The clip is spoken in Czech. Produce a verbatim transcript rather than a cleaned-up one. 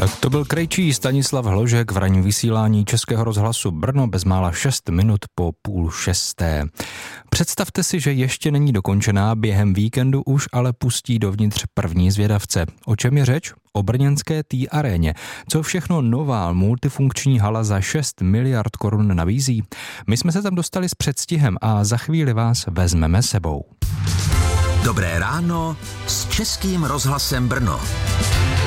Tak to byl krejčí Stanislav Hložek v ranním vysílání Českého rozhlasu Brno bezmála šest minut po půl šesté. Představte si, že ještě není dokončená, během víkendu už ale pustí dovnitř první zvědavce. O čem je řeč? O brněnské T aréně. Co všechno nová multifunkční hala za šest miliard korun nabízí? My jsme se tam dostali s předstihem a za chvíli vás vezmeme sebou. Dobré ráno s Českým rozhlasem Brno.